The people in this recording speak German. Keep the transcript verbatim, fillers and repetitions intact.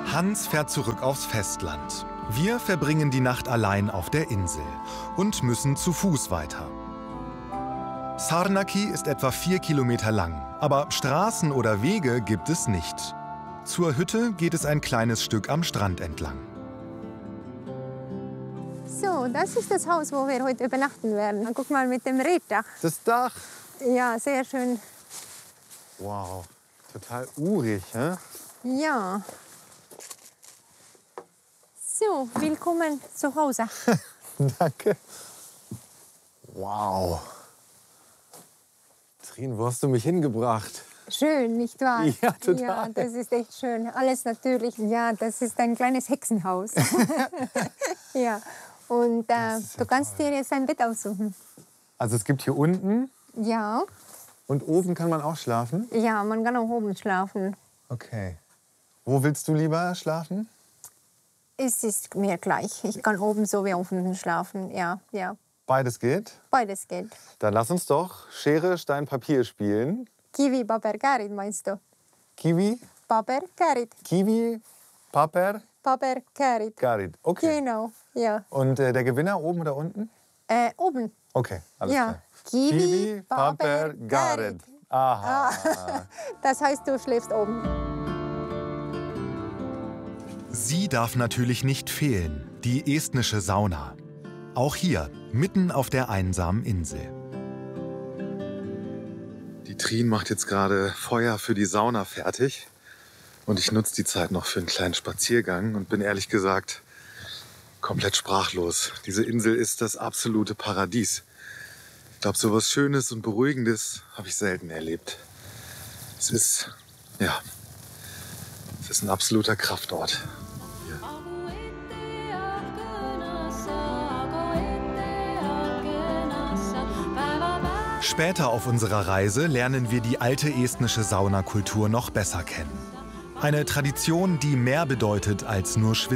Hans fährt zurück aufs Festland. Wir verbringen die Nacht allein auf der Insel und müssen zu Fuß weiter. Sarnaki ist etwa vier Kilometer lang, aber Straßen oder Wege gibt es nicht. Zur Hütte geht es ein kleines Stück am Strand entlang. So, das ist das Haus, wo wir heute übernachten werden. Guck mal mit dem Reetdach. Das Dach? Ja, sehr schön. Wow, total urig, hä? Ja. So, willkommen zu Hause. Danke. Wow. Trin, wo hast du mich hingebracht? Schön, nicht wahr? Ja, total. Ja, das ist echt schön. Alles natürlich. Ja, das ist ein kleines Hexenhaus. Ja. Und äh, du kannst toll. dir jetzt ein Bett aussuchen. Also es gibt hier unten Ja. und oben kann man auch schlafen? Ja, man kann auch oben schlafen. Okay. Wo willst du lieber schlafen? Es ist mir gleich. Ich kann oben so wie unten schlafen. Ja, ja. Beides geht? Beides geht. Dann lass uns doch Schere, Stein, Papier spielen. Kiwi, Paper, Kärit meinst du? Kiwi, Paper, Kärit. Kiwi, Paper, Paper, Kärit. Garit. Okay. Genau, ja. Und äh, der Gewinner oben oder unten? Äh, oben. Okay, alles Ja. klar. Kiwi, Paper, Paper, Garit. Kärit. Aha. Das heißt, du schläfst oben. Sie darf natürlich nicht fehlen, die estnische Sauna. Auch hier, mitten auf der einsamen Insel. Die Trin macht jetzt gerade Feuer für die Sauna fertig. Und ich nutze die Zeit noch für einen kleinen Spaziergang und bin ehrlich gesagt komplett sprachlos. Diese Insel ist das absolute Paradies. Ich glaube, so was Schönes und Beruhigendes habe ich selten erlebt. Es ist, ja, es ist ein absoluter Kraftort. Später auf unserer Reise lernen wir die alte estnische Saunakultur noch besser kennen. Eine Tradition, die mehr bedeutet als nur Schwitzen.